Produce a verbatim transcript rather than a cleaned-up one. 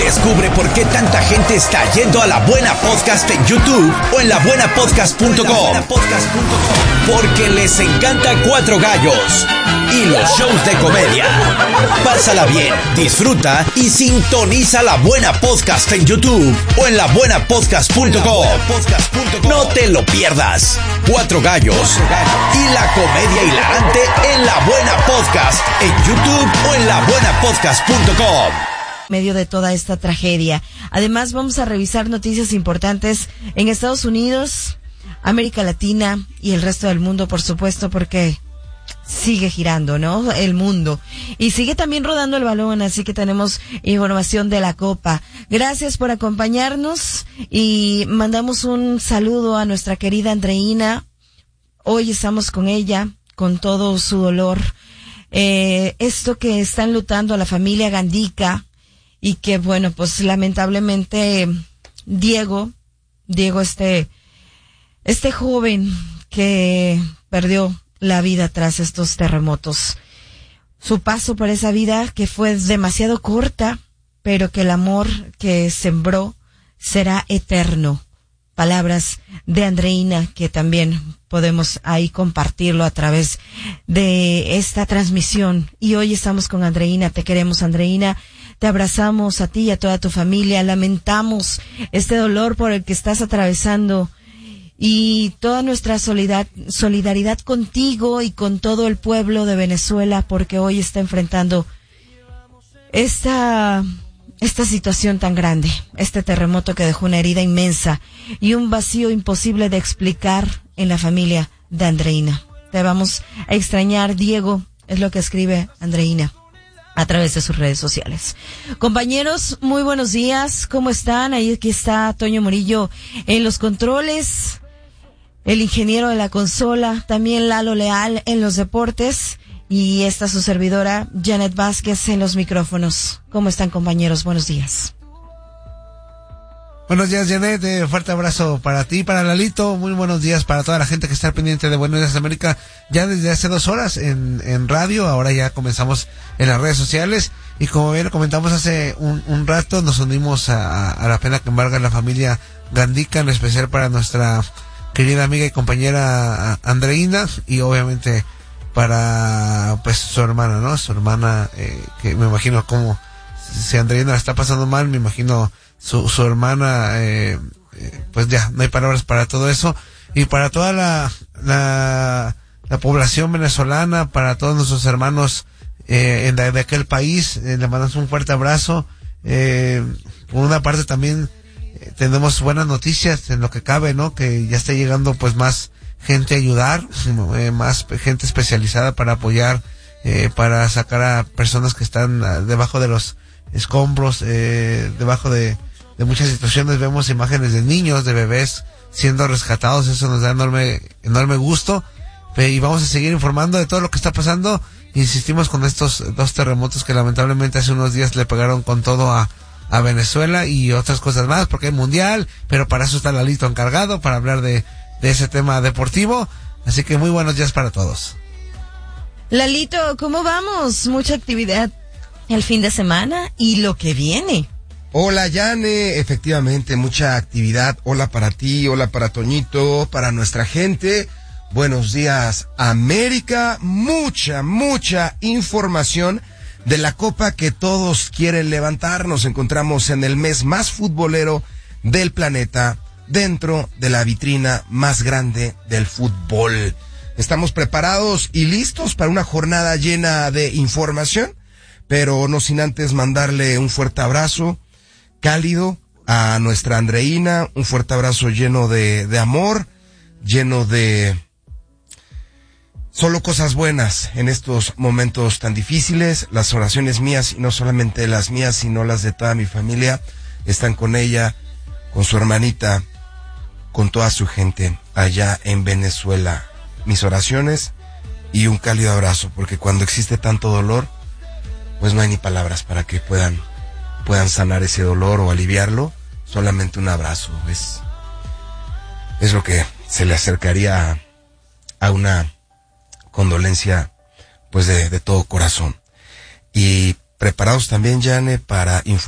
Descubre por qué tanta gente está yendo a La Buena Podcast en YouTube o en la buena podcast punto com. Porque les encanta Cuatro Gallos y los shows de comedia. Pásala bien, disfruta y sintoniza La Buena Podcast en YouTube o en la buena podcast punto com. No te lo pierdas. Cuatro Gallos y la comedia hilarante en La Buena Podcast en YouTube o en la buena podcast punto com. Medio de toda esta tragedia. Además, vamos a revisar noticias importantes en Estados Unidos, América Latina y el resto del mundo, por supuesto, porque sigue girando, ¿no? El mundo. Y sigue también rodando el balón, así que tenemos información de la Copa. Gracias por acompañarnos y mandamos un saludo a nuestra querida Andreina. Hoy estamos con ella, con todo su dolor. Eh, esto que están lutando a la familia Gandica y que, bueno, pues lamentablemente Diego, Diego este, este joven que perdió la vida tras estos terremotos. Su paso por esa vida que fue demasiado corta, pero que el amor que sembró será eterno. Palabras de Andreina que también podemos ahí compartirlo a través de esta transmisión. Y hoy estamos con Andreina. Te queremos, Andreina. Te abrazamos a ti y a toda tu familia. Lamentamos este dolor por el que estás atravesando. Y toda nuestra solidar- solidaridad contigo y con todo el pueblo de Venezuela, porque hoy está enfrentando esta, esta situación tan grande, este terremoto que dejó una herida inmensa y un vacío imposible de explicar en la familia de Andreina. Te vamos a extrañar, Diego, es lo que escribe Andreina a través de sus redes sociales. Compañeros, muy buenos días, ¿cómo están? Ahí aquí está Toño Murillo en los controles, el ingeniero de la consola, también Lalo Leal en los deportes y esta su servidora Janet Vázquez en los micrófonos. ¿Cómo están, compañeros? Buenos días. Buenos días, Janet, eh, fuerte abrazo para ti, para Lalito, muy buenos días para toda la gente que está pendiente de Buenos Días América ya desde hace dos horas en, en radio, ahora ya comenzamos en las redes sociales y como bien lo comentamos hace un, un rato, nos unimos a, a la pena que embarga la familia Gandica, en especial para nuestra querida amiga y compañera Andreina y obviamente para pues su hermana, ¿no? Su hermana, eh, que me imagino como si Andreina la está pasando mal, me imagino su, su hermana, eh, eh, pues ya, no hay palabras para todo eso. Y para toda la, la, la población venezolana, para todos nuestros hermanos, eh, en de, de aquel país, eh, le mandamos un fuerte abrazo. Eh, por una parte también, eh, tenemos buenas noticias en lo que cabe, ¿no? Que ya está llegando pues más gente a ayudar, eh, más gente especializada para apoyar, eh, para sacar a personas que están uh, debajo de los escombros, eh, debajo de, de muchas situaciones. Vemos imágenes de niños, de bebés siendo rescatados, eso nos da enorme, enorme gusto, eh, y vamos a seguir informando de todo lo que está pasando. Insistimos con estos dos terremotos que lamentablemente hace unos días le pegaron con todo a, a Venezuela y otras cosas más, porque hay mundial, pero para eso está Lalito encargado, para hablar de, de ese tema deportivo, así que muy buenos días para todos. Lalito, ¿cómo vamos? Mucha actividad el fin de semana y lo que viene. Hola, Yane, efectivamente, mucha actividad. Hola para ti, hola para Toñito, para nuestra gente. Buenos días, América. Mucha, mucha información de la copa que todos quieren levantar. Nos encontramos en el mes más futbolero del planeta, dentro de la vitrina más grande del fútbol. Estamos preparados y listos para una jornada llena de información, pero no sin antes mandarle un fuerte abrazo cálido a nuestra Andreina, un fuerte abrazo lleno de, de amor, lleno de solo cosas buenas en estos momentos tan difíciles. Las oraciones mías, y no solamente las mías, sino las de toda mi familia, están con ella, con su hermanita, con toda su gente allá en Venezuela. Mis oraciones y un cálido abrazo, porque cuando existe tanto dolor, pues no hay ni palabras para que puedan puedan sanar ese dolor o aliviarlo. Solamente un abrazo es es lo que se le acercaría a, a una condolencia pues de, de todo corazón. Y preparados también, Yane, para informar